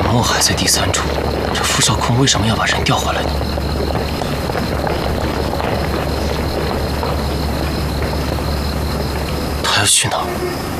墨还在第3处，这傅少空为什么要把人调回来呢？他要去哪儿？